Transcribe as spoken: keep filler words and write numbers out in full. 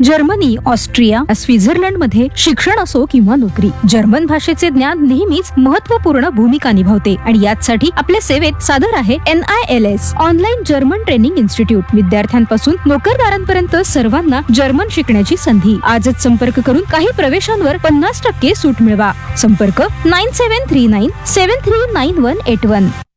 Germany, Austria, Switzerland मध्ये शिक्षण असो किंवा नोकरी, जर्मन भाषेचे ज्ञान नेहमीच महत्त्वपूर्ण भूमिका निभावते आणि यासाठी आपल्या सेवेत सादर आहे N I L S online German training institute. विद्यार्थ्यांपासून नोकरदारांपर्यंत सर्वांना जर्मन शिकण्याची संधी. आजच संपर्क करून काही प्रवेशांवर पन्नास टक्के सूट मिळवा. संपर्क nine seven three nine seven three nine one eight one.